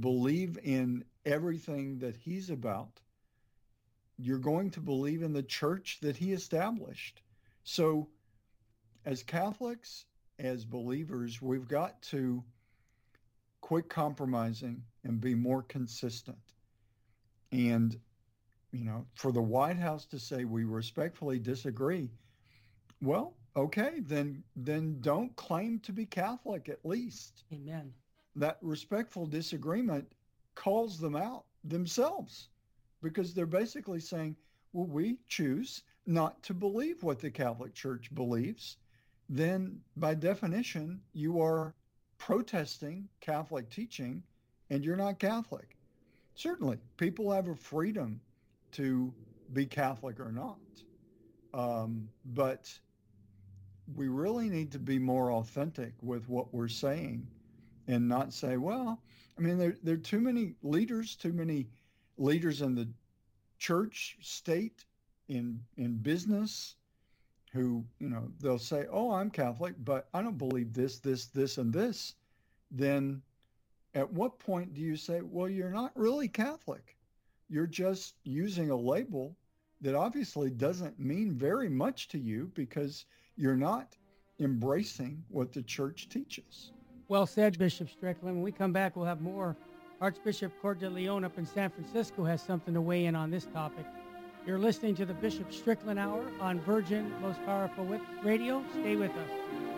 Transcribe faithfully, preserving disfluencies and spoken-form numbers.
believe in everything that he's about, you're going to believe in the church that he established. So as Catholics, as believers, we've got to quit compromising and be more consistent. And, you know, for the White House to say we respectfully disagree, well, okay, then then don't claim to be Catholic at least. Amen. That respectful disagreement calls them out themselves, because they're basically saying, well, we choose not to believe what the Catholic Church believes. Then by definition, you are protesting Catholic teaching and you're not Catholic. Certainly, people have a freedom to be Catholic or not. Um, but we really need to be more authentic with what we're saying and not say, well, I mean, there, there are too many leaders, too many leaders in the church, state, in in business, who, you know, they'll say, oh, I'm Catholic, but I don't believe this, this, this, and this. Then at what point do you say, well, you're not really Catholic? You're just using a label that obviously doesn't mean very much to you because you're not embracing what the church teaches. Well said, Bishop Strickland. When we come back, we'll have more. Archbishop Coeur de Leon up in San Francisco has something to weigh in on this topic. You're listening to the Bishop Strickland Hour on Virgin Most Powerful Radio. Stay with us.